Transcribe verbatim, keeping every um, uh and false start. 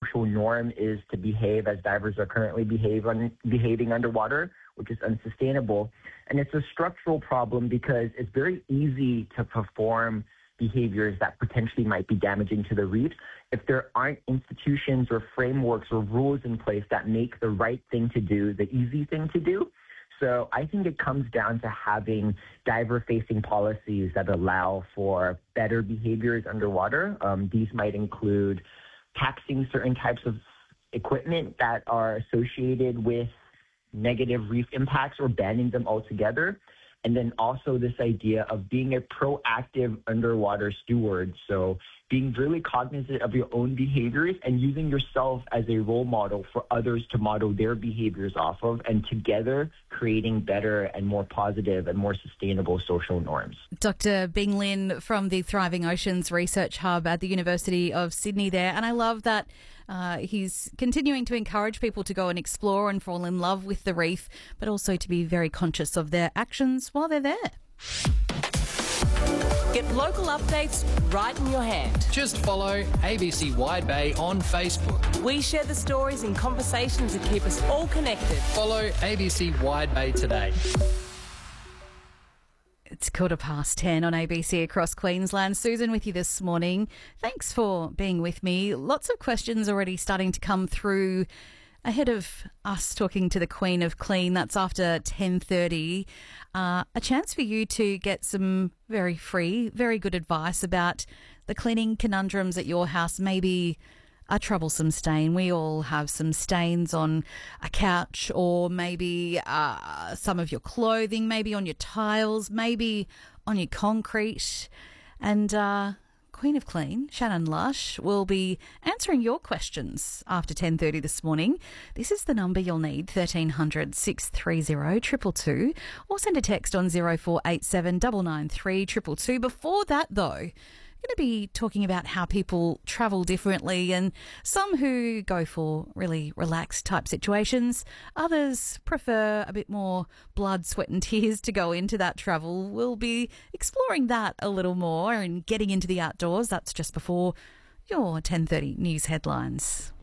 social norm is to behave as divers are currently behave un- behaving underwater, which is unsustainable. And it's a structural problem because it's very easy to perform behaviors that potentially might be damaging to the reefs if there aren't institutions or frameworks or rules in place that make the right thing to do the easy thing to do. So I think it comes down to having diver-facing policies that allow for better behaviors underwater. Um, these might include taxing certain types of equipment that are associated with negative reef impacts or banning them altogether. And then also this idea of being a proactive underwater steward. So being really cognizant of your own behaviors and using yourself as a role model for others to model their behaviors off of, and together creating better and more positive and more sustainable social norms. Doctor Bing Lin from the Thriving Oceans Research Hub at the University of Sydney there. And I love that uh, he's continuing to encourage people to go and explore and fall in love with the reef, but also to be very conscious of their actions while they're there. Get local updates right in your hand. Just follow A B C Wide Bay on Facebook. We share the stories and conversations that keep us all connected. Follow A B C Wide Bay today. It's quarter past ten on A B C across Queensland. Susan with you this morning. Thanks for being with me. Lots of questions already starting to come through ahead of us talking to the Queen of Clean. That's after ten thirty. Uh, a chance for you to get some very free, very good advice about the cleaning conundrums at your house. Maybe a troublesome stain. We all have some stains on a couch, or maybe uh, some of your clothing, maybe on your tiles, maybe on your concrete. And uh Queen of Clean, Shannon Lush, will be answering your questions after ten thirty this morning. This is the number you'll need, thirteen hundred, six three zero, two two two, or send a text on zero four eight seven, nine nine three, two two two. Before that, though, I'm going to be talking about how people travel differently, and some who go for really relaxed type situations, others prefer a bit more blood, sweat and tears to go into that travel. We'll be exploring that a little more and getting into the outdoors. That's just before your ten thirty news headlines.